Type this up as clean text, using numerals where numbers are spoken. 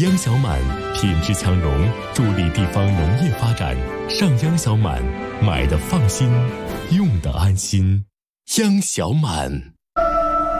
央小满品质强融，助力地方农业发展。上央小满，买的放心，用的安心。央小满。